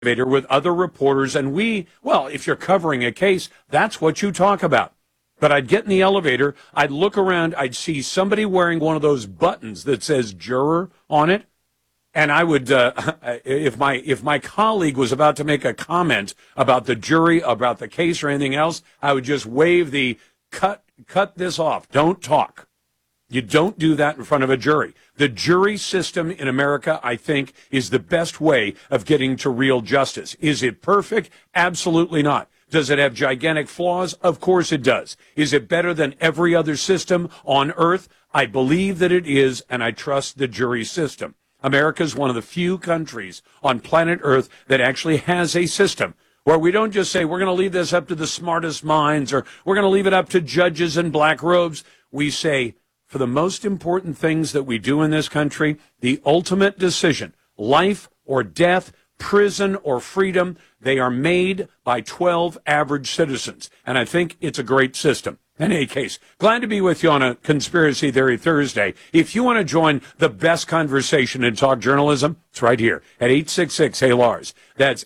with other reporters, and if you're covering a case, that's what you talk about. But I'd get in the elevator, I'd look around, I'd see somebody wearing one of those buttons that says juror on it, and I would, if my colleague was about to make a comment about the jury, about the case or anything else, I would just wave the cut this off, don't talk. You don't do that in front of a jury. The jury system in America, I think, is the best way of getting to real justice. Is it perfect? Absolutely not. Does it have gigantic flaws? Of course it does. Is it better than every other system on earth? I believe that it is, and I trust the jury system. America is one of the few countries on planet Earth that actually has a system where we don't just say we're going to leave this up to the smartest minds or we're going to leave it up to judges in black robes. We say, for the most important things that we do in this country, the ultimate decision, life or death, prison or freedom, they are made by 12 average citizens. And I think it's a great system. In any case, glad to be with you on a Conspiracy Theory Thursday. If you want to join the best conversation in talk journalism, it's right here at 866-HEY-LARS. That's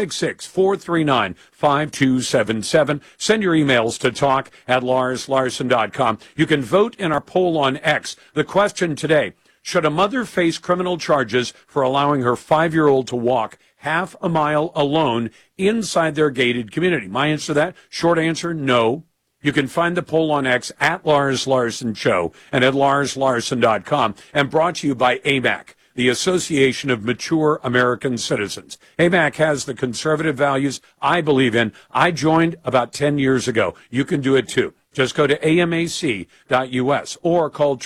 866-439-5277. Send your emails to talk@larslarson.com. You can vote in our poll on X. The question today, should a mother face criminal charges for allowing her 5-year-old to walk half a mile alone inside their gated community? My answer to that, short answer, no. You can find the poll on X at Lars Larson Show and at larslarson.com, and brought to you by AMAC, the Association of Mature American Citizens. AMAC has the conservative values I believe in. I joined about 10 years ago. You can do it too. Just go to amac.us or call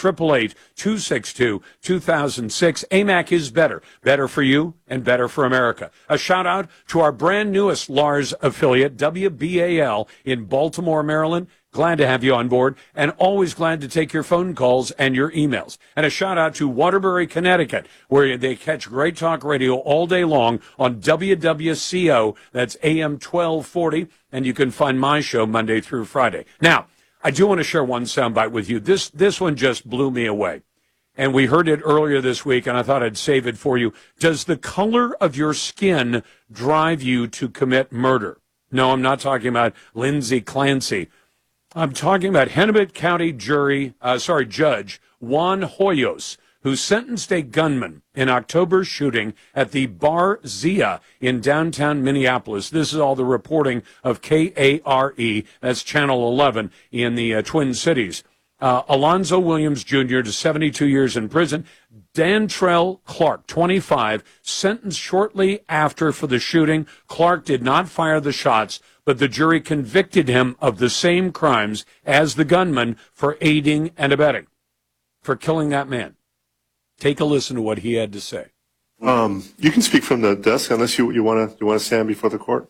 888-262-2006. AMAC is better. Better for you and better for America. A shout out to our brand newest Lars affiliate, WBAL in Baltimore, Maryland. Glad to have you on board, and always glad to take your phone calls and your emails. And a shout out to Waterbury, Connecticut, where they catch great talk radio all day long on WWCO. That's AM 1240. And you can find my show Monday through Friday. Now, I do want to share one soundbite with you. This one just blew me away. And we heard it earlier this week, and I thought I'd save it for you. Does the color of your skin drive you to commit murder? No, I'm not talking about Lindsay Clancy. I'm talking about Hennepin County Judge Juan Hoyos, who sentenced a gunman in October's shooting at the Bar Zia in downtown Minneapolis. This is all the reporting of KARE, that's Channel 11 in the Twin Cities. Alonzo Williams Jr. to 72 years in prison. Dantrell Clark, 25, sentenced shortly after for the shooting. Clark did not fire the shots, but the jury convicted him of the same crimes as the gunman for aiding and abetting, for killing that man. Take a listen to what he had to say. You can speak from the desk unless you want to stand before the court.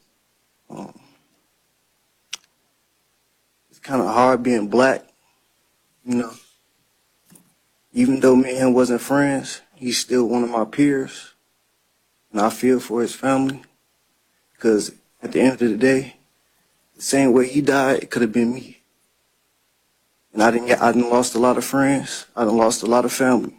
It's kind of hard being black, you know. Even though me and him wasn't friends, he's still one of my peers, and I feel for his family, because at the end of the day, the same way he died, it could have been me. And I done lost a lot of friends. I done lost a lot of family.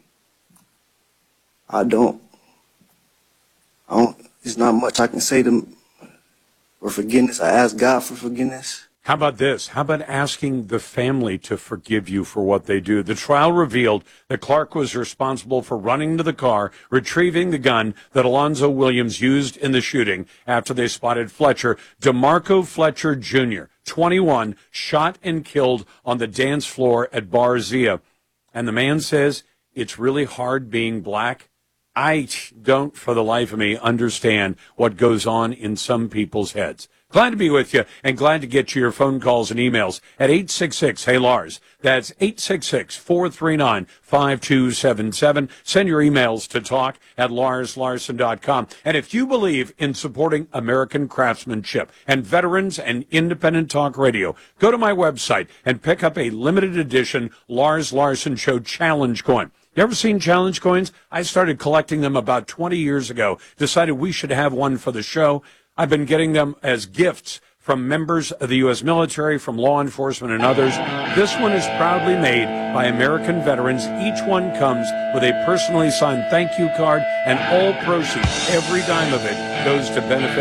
There's not much I can say for forgiveness. I ask God for forgiveness. How about this? How about asking the family to forgive you for what they do? The trial revealed that Clark was responsible for running to the car, retrieving the gun that Alonzo Williams used in the shooting after they spotted Fletcher. DeMarco Fletcher Jr., 21, shot and killed on the dance floor at Bar Zia. And the man says, it's really hard being black. I don't, for the life of me, understand what goes on in some people's heads. Glad to be with you, and glad to get you your phone calls and emails at 866-HEY-LARS. That's 866-439-5277. Send your emails to talk@larslarson.com. And if you believe in supporting American craftsmanship and veterans and independent talk radio, go to my website and pick up a limited edition Lars Larson Show Challenge coin. You ever seen challenge coins? I started collecting them about 20 years ago, decided we should have one for the show. I've been getting them as gifts from members of the U.S. military, from law enforcement, and others. This one is proudly made by American veterans. Each one comes with a personally signed thank you card, and all proceeds, every dime of it, goes to benefit